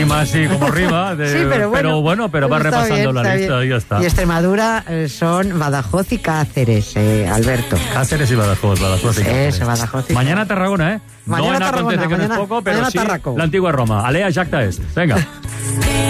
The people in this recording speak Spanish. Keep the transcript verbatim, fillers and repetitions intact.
rima así como rima. De, sí, pero bueno, pero, bueno, pero va repasando bien, la lista y ya está. Y Extremadura eh, son Badajoz y Cáceres, eh, Alberto. Cáceres y Badajoz, Badajoz y Cáceres. Eso, Badajoz y Mañana Tarragona, ¿eh? Mañana no en Tarragona, acontece que mañana, no es poco, pero sí Tarraco. la antigua Roma. Alea Jacta es. Venga.